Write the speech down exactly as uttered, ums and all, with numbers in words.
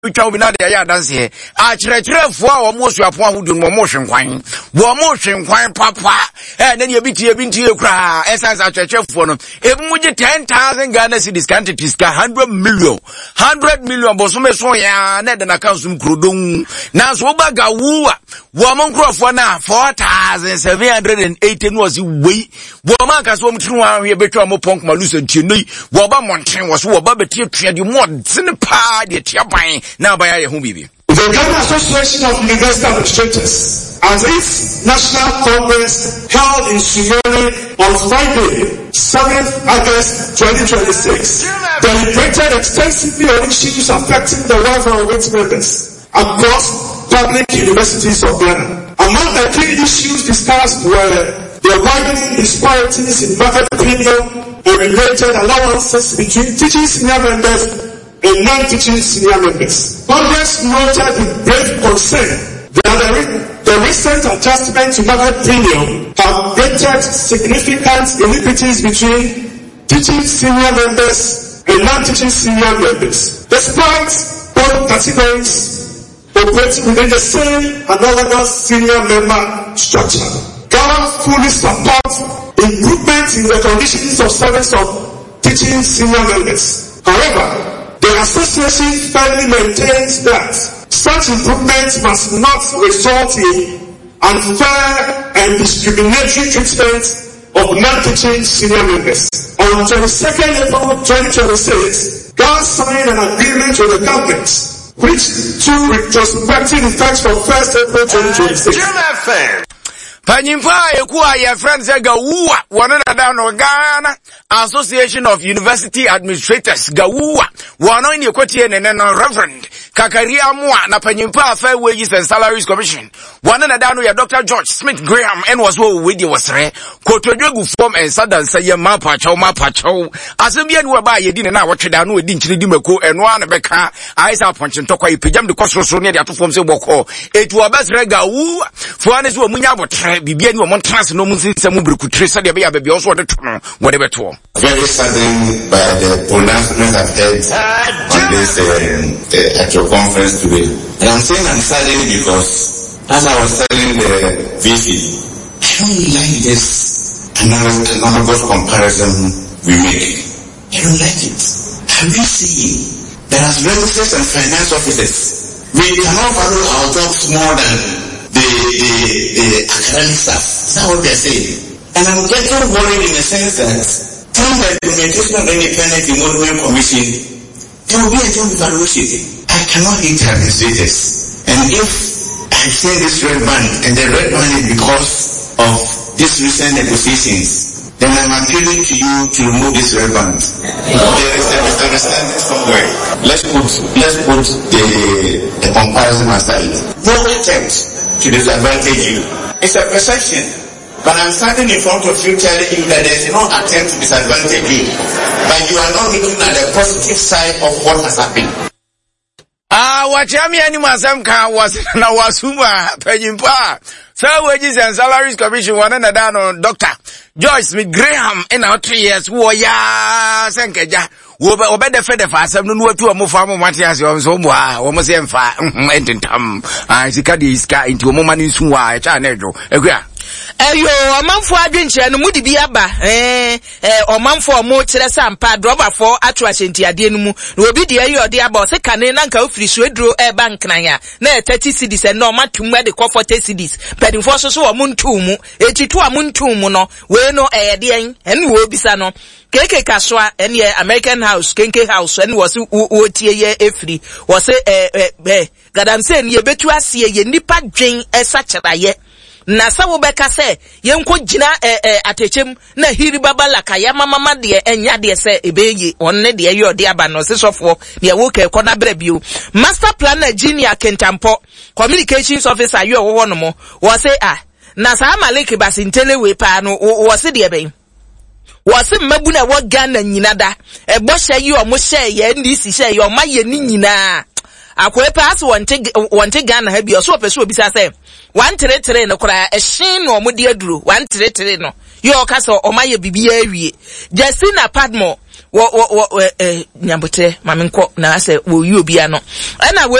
twa bi na de ya dance here a kyerɛkyerɛfo a wɔn osuafo ahodu no wɔn hwenkwan wɔn hwenkwan papa eh na ne bi tie bi ntie kra essence a kyerɛkyerɛfo no ebi mu gye ten thousand Ghana cedis quantities ka one hundred million one hundred million bosome so ya na de na kansum krodon na so ba ga wu a wɔn nkrofo na four thousand seven hundred eighty no was we wɔn aka so wɔn tinu ahwe betwa mo pɔnk malusa ntie no wɔn ba monten wɔ so wɔn ba betie tua de mo dzene pa de tia ban na ba ya hu bibi. The Ghana Association of University Administrators as its National Congress held in Sunyani on Friday, seventh August twenty twenty-six, deliberated extensively on issues affecting the welfare of its members across public universities of Ghana. Among the key issues discussed were the widening disparities in market opinion and related allowances between teaching senior members and non-teaching senior members. Congress noted with grave concern that the, re- the recent adjustment to market premium have created significant inequities between teaching senior members and non-teaching senior members. Despite both categories operating within the same analogous senior member structure, Ghana fully supports improvements in the conditions of service of teaching senior members. However, the association firmly maintains that such improvements must not result in unfair and discriminatory treatment of non-teaching senior members. On twenty-second April twenty twenty-six, Ghana signed an agreement with the government which took retrospective effect from first April twenty twenty-six. Panyimfa ekuwa ya friends Gawuwa wana na no Ghana Association of University Administrators Gawuwa wana ni kotie nene no Reverend Kakaria Mwa na panyimfa Fair Wages and Salaries Commission wana na dano ya Doctor George Smith Graham en was wo wedi wasre kotodwegu form and sadan saye mapa chaw mapa chaw asembia ni waba yedi na watweda no edi nchiri di mako eno ana beka aisa ponche ntokwa ipejam de kosroso ne de atofom se boko etu obesre Gawuwa fuane so munya botre bibia ni wo trans no munsi se mu brekutre se de be ya bebia so de to no wo de beto. Very saddened by the pronouncement I've heard on this uh, at your conference today. And I'm saying I'm saddened because as I was telling the V C, I don't like this analogous comparison we make. I don't like it. Have you seen that as registrars and finance officers, we cannot value our jobs more than the, the, the academic staff? Is that what they're saying? And I'm getting worried in the sense that through the implementation of the Independent Emolument Commission, there will be a job evaluation. I cannot hate administrators. And if I say this red band, and the red band is because of these recent negotiations, then I'm appealing to you to remove this red band. There is a misunderstanding somewhere. Let's put, let's put the, the comparison aside. No attempt to disadvantage you. It's a perception. But I'm standing in front of you telling you that there's no attempt to disadvantage you. But you are not looking at the positive side of what has happened. Ah, wachami ani masamka was na wasuma panyimpa. Fair Wages and Salaries Commission wana na dano Doctor George Smith Graham in our three years wo ya senkeja wo be de fe de fa asem no watu o mo fa mo mate ase o so mo a wo mo se mfa ententam ah sika de iska inti o mo mani nsu wa e cha na ejo ekua eyo omanfo adwenkyere no mudi bi aba eh eh omanfo mo kyere sampa drobafo atu ahyentiade no mu na obi de eyo de aba o se kane na nka ofiri so eduro e bank nan ya na thirty cedis e no matum e de forty cedis pedinfo so so o mo ntumu etitu a mo ntumu no we no e de en ene wo bisa no keke kaswa ene American House kenke house ene wo se wo tie ye efiri wo se eh eh gadamse ne betu ase ye nipa dwen esa kyeraye na sawo beka se yenko gina eh, eh, atechem na hiri babala ka ya mama de enya de se ebeye onne de ye ode aba no se sofo de wo ka ekoda brabio master planner junior kentampo communications officer yo wo no mo wo se ah na sa malike basintele we pa no wo se de ben wo se mabu na wo Ghana nyina da e bo hye yi o mo hye ye ndi si hye ye o ma ye ni nyina akwepa as wonte wonte Ghana ha bi o so opeso obi sa se one three three no kura e shin no mo de aduro one three three no yo ka so o maye bibia awie Jasina Padmo wo wo wo eh nyambote mamenkɔ na sɛ wo yi obi ano ɛna